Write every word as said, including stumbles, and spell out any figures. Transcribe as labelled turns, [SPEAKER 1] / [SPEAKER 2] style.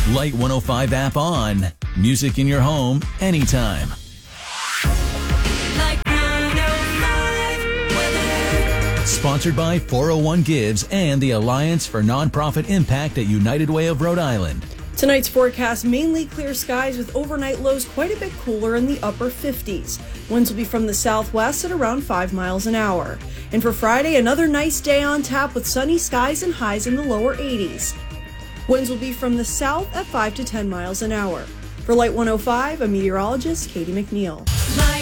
[SPEAKER 1] Light one oh five app on. Music in your home anytime.
[SPEAKER 2] Light one oh five weather.
[SPEAKER 1] Sponsored by four oh one Gives and the Alliance for Nonprofit Impact at United Way of Rhode Island.
[SPEAKER 3] Tonight's forecast, mainly clear skies with overnight lows quite a bit cooler in the upper fifties. Winds will be from the southwest at around five miles an hour. And for Friday, another nice day on tap with sunny skies and highs in the lower eighties. Winds will be from the south at five to ten miles an hour. For Light one oh five, I'm meteorologist Katie McNeil.
[SPEAKER 2] Light